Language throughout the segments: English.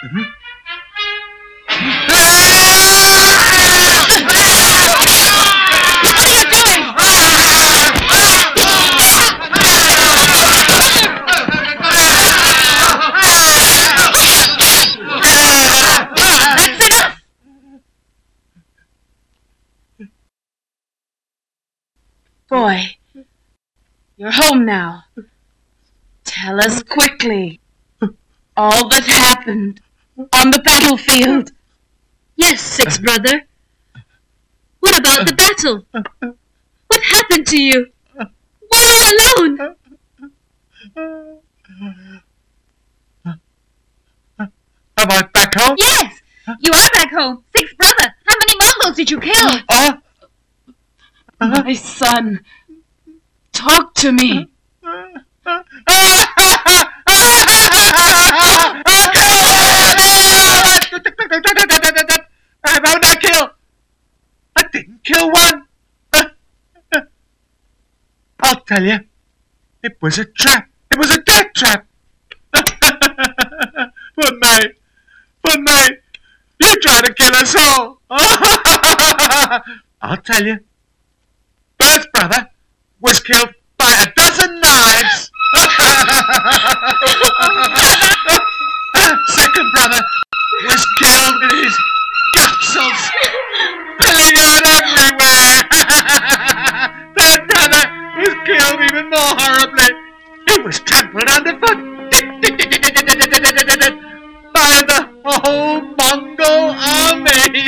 Boy, you're home now. Tell us quickly all that happened on the battlefield. Yes, Sixth Brother. What about the battle? What happened to you? Why alone? Am I back home? Yes, you are back home. Sixth Brother, how many Mongols did you kill? My son, talk to me. I won't kill. I didn't kill one. I'll tell you, it was a trap. It was a death trap. But mate, you tried to kill us all. I'll tell you, first brother was killed by a dozen knives. Second brother was killed with his guts all spilling out everywhere. Third brother was killed even more horribly. He was trampled underfoot by the whole Mongol army.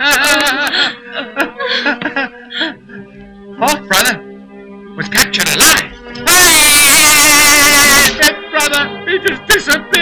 Fourth brother was captured alive. Hey! Fifth brother, he just disappeared.